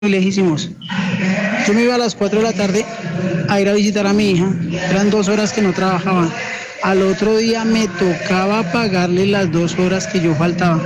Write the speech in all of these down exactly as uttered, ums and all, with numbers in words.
lejísimos. Yo me iba a las cuatro de la tarde a ir a visitar a mi hija. Eran dos horas que no trabajaba. Al otro día me tocaba pagarle las dos horas que yo faltaba.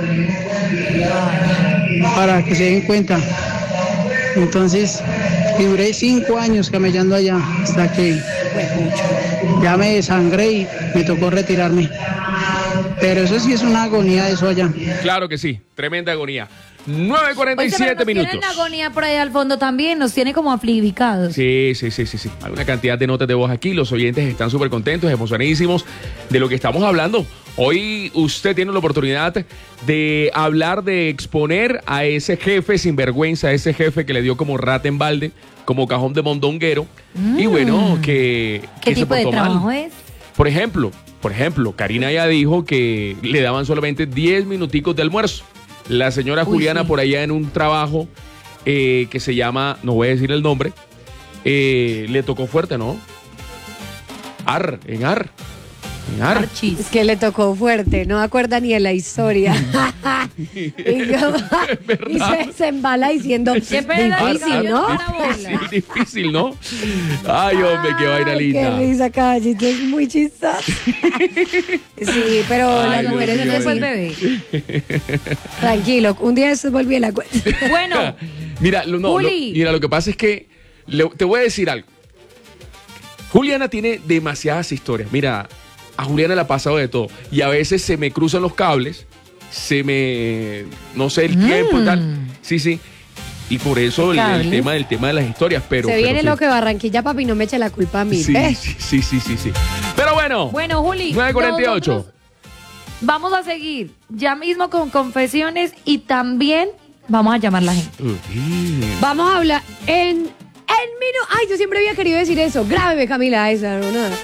Para que se den cuenta. Entonces, duré cinco años camellando allá hasta que ya me desangré y me tocó retirarme. Pero eso sí es una agonía, eso allá. Claro que sí, tremenda agonía. nueve cuarenta y siete minutos. Tiene agonía por ahí al fondo también, nos tiene como afligicados. Sí, sí, sí, sí, sí. Hay una cantidad de notas de voz aquí. Los oyentes están súper contentos, emocionadísimos de lo que estamos hablando. Hoy usted tiene la oportunidad de hablar, de exponer a ese jefe sinvergüenza, a ese jefe que le dio como rata en balde, como cajón de mondonguero. Mm. Y bueno, que, ¿Qué que tipo se de portó trabajo mal. es? Por ejemplo, por ejemplo, Karina ya dijo que le daban solamente diez minuticos de almuerzo. La señora Uy, Juliana sí. por allá en un trabajo eh, que se llama, no voy a decir el nombre, eh, le tocó fuerte, ¿no? Ar, en Ar. En Ar. Archis. Es que le tocó fuerte, no acuerda ni de la historia. y, yo- y se, se embala diciendo, Qué pena, difícil, Ar, ¿no? Ar, difícil, difícil, ¿no? Ay, hombre, qué vaina Ay, linda. Qué risa, caballito, es muy chistoso. Sí, pero Ay, las Dios mujeres mío, no Después así. bebé. Tranquilo, un día después volví a la cuenta. Bueno, Mira, lo, no, lo, Juli. mira, lo que pasa es que le- te voy a decir algo. Juliana tiene demasiadas historias. Mira, a Juliana le ha pasado de todo. Y a veces se me cruzan los cables, se me, no sé, el tiempo y tal. Sí, sí. Y por eso el, el Cables. tema del tema de las historias. Pero, Se pero viene sí. lo que Barranquilla, papi, no me eche la culpa a mí. Sí, ¿ves? sí, sí, sí, sí, sí. Pero bueno, bueno, Juli. nueve cuarenta y ocho. nosotros Vamos a seguir ya mismo con confesiones y también vamos a llamar a la gente. Uy. Vamos a hablar en, en minutos. Ay, yo siempre había querido decir eso. Grábeme, Camila, esa, no, nada.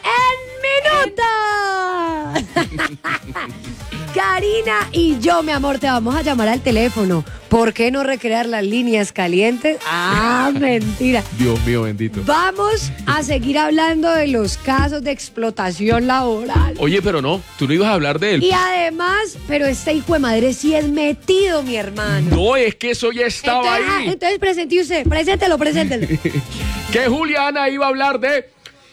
¡En minutos! Karina y yo, mi amor, te vamos a llamar al teléfono. ¿Por qué no recrear las líneas calientes? Ah, mentira. Dios mío, bendito. Vamos a seguir hablando de los casos de explotación laboral. Oye, pero no, tú no ibas a hablar de él. Y además, pero este hijo de madre sí es metido, mi hermano. No, es que eso ya estaba entonces, ah, ahí. entonces presente usted, preséntelo, preséntelo. Que Juliana iba a hablar de...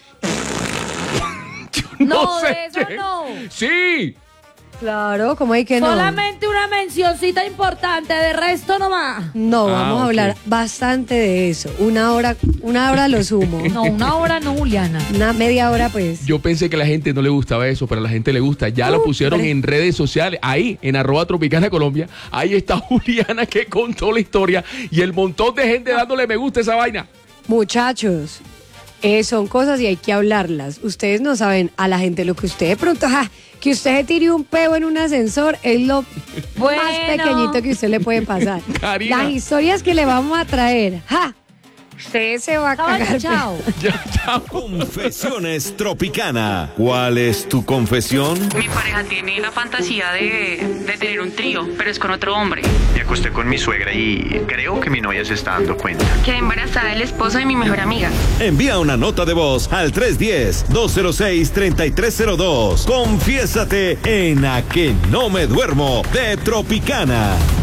Yo No, sé de eso qué. no. Sí. Claro, ¿cómo hay que no? Solamente una mencioncita importante, de resto nomás. No, Ah, vamos ok. a hablar bastante de eso. Una hora, una hora lo sumo. No, una hora no, Juliana. Una media hora, pues. Yo pensé que a la gente no le gustaba eso, pero a la gente le gusta. Ya lo Uh, pusieron pero- en redes sociales, ahí, en arroba Tropicana Colombia. Ahí está Juliana que contó la historia y el montón de gente dándole me gusta a esa vaina. Muchachos, eh, son cosas y hay que hablarlas. Ustedes no saben a la gente lo que usted de pronto, ja, que usted se tire un peo en un ascensor es lo Bueno. más pequeñito que usted le puede pasar. Karina. Las historias que le vamos a traer, ja, usted se va a Caballo, cagar. chao. Ya, chao. Confesiones Tropicana. ¿Cuál es tu confesión? Mi pareja tiene la fantasía de, de tener un trío, pero es con otro hombre. Me acosté con mi suegra y creo que mi novia se está dando cuenta. Quedé embarazada del esposo de mi mejor amiga. Envía una nota de voz al tres uno cero, dos cero seis, tres tres cero dos. Confiésate en A Que No Me Duermo de Tropicana.